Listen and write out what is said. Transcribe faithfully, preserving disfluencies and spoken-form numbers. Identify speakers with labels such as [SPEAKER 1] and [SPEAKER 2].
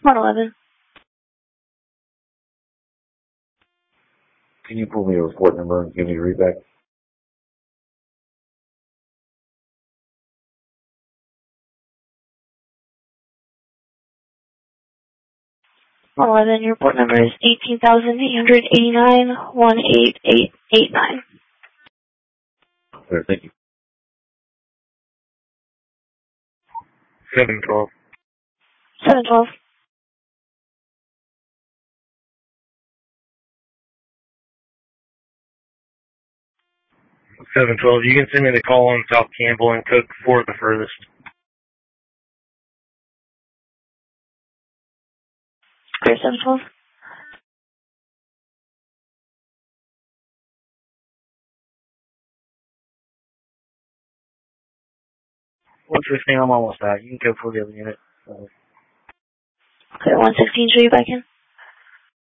[SPEAKER 1] one eleven.
[SPEAKER 2] Can you pull me a report number and give me a readback?
[SPEAKER 1] one eleven, your report number is eighteen thousand eight hundred eighty-nine, one eight eight eight nine.
[SPEAKER 2] Clear, thank you.
[SPEAKER 3] seven twelve.
[SPEAKER 1] seven twelve.
[SPEAKER 3] seven twelve. You can send me the call on South Campbell and Cook for the furthest.
[SPEAKER 1] Clear, seven twelve.
[SPEAKER 3] one fifteen, I'm almost out. You can go for the other unit.
[SPEAKER 1] Clear, one sixteen, show you back in.